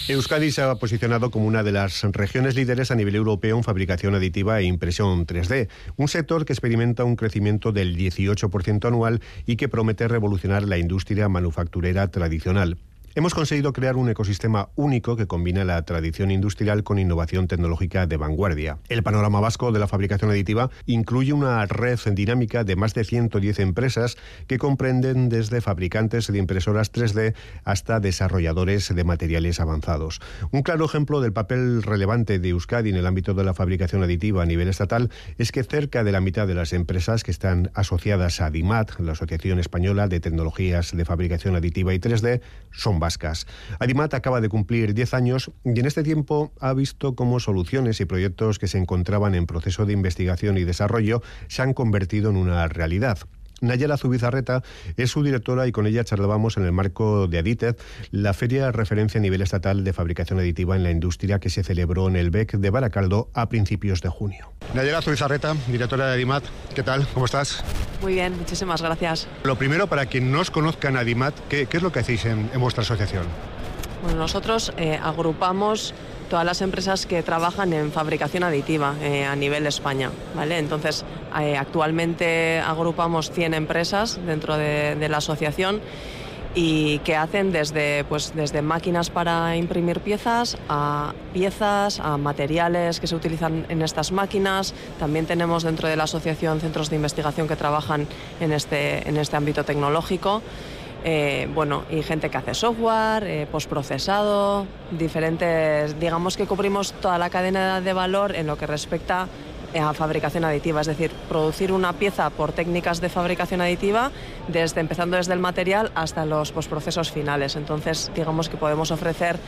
Euskadi se ha posicionado como una de las regiones líderes a nivel europeo en fabricación aditiva e impresión 3D, un sector que experimenta un crecimiento del 18% anual y que promete revolucionar la industria manufacturera tradicional. Hemos conseguido crear un ecosistema único que combina la tradición industrial con innovación tecnológica de vanguardia. El panorama vasco de la fabricación aditiva incluye una red dinámica de más de 110 empresas que comprenden desde fabricantes de impresoras 3D hasta desarrolladores de materiales avanzados. Un claro ejemplo del papel relevante de Euskadi en el ámbito de la fabricación aditiva a nivel estatal es que cerca de la mitad de las empresas que están asociadas a ADIMAT, la Asociación Española de Tecnologías de Fabricación Aditiva y 3D, son vascas. ADIMAT acaba de cumplir 10 años y en este tiempo ha visto cómo soluciones y proyectos que se encontraban en proceso de investigación y desarrollo se han convertido en una realidad. Nayara Zubizarreta es su directora y con ella charlábamos en el marco de Aditec, la feria de referencia a nivel estatal de fabricación aditiva en la industria que se celebró en el BEC de Baracaldo a principios de junio. Nayara Zubizarreta, directora de ADIMAT, ¿qué tal? ¿Cómo estás? Muy bien, muchísimas gracias. Lo primero, para quien no os conozca en ADIMAT, ¿qué es lo que hacéis en vuestra asociación? Bueno, nosotros agrupamos todas las empresas que trabajan en fabricación aditiva a nivel España, ¿vale? Entonces, actualmente agrupamos 100 empresas dentro de la asociación y que hacen desde máquinas para imprimir piezas, a materiales que se utilizan en estas máquinas. También tenemos dentro de la asociación centros de investigación que trabajan en este ámbito tecnológico. Y gente que hace software, postprocesado, diferentes, digamos que cubrimos toda la cadena de valor en lo que respecta a fabricación aditiva, es decir, producir una pieza por técnicas de fabricación aditiva, empezando desde el material hasta los postprocesos finales. Entonces, digamos que podemos ofrecer